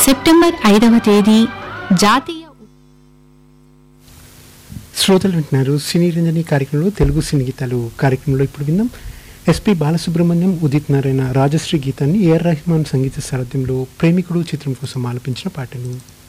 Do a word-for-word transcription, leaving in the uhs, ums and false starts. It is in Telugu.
సెప్టెంబర్ ఐదవ తేదీ జాతీయ శ్రోతలు వింటున్నారు సినీ రంజని కార్యక్రమంలో తెలుగు సినీ గీతాలు కార్యక్రమంలో ఇప్పుడు విందాం ఎస్పి బాలసుబ్రహ్మణ్యం ఉదిత్ నారాయణ రాజశ్రీ గీతాన్ని ఏఆర్ రెహమాన్ సంగీత సారథ్యంలో ప్రేమికుడు చిత్రం కోసం ఆలపించిన పాటలు.